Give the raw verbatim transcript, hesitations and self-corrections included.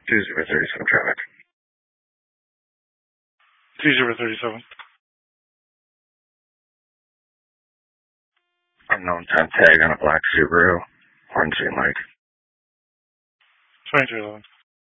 two zero thirty-seven traffic. two zero thirty-seven. Unknown time tag on a black Subaru. Horn scene light. twenty-two eleven.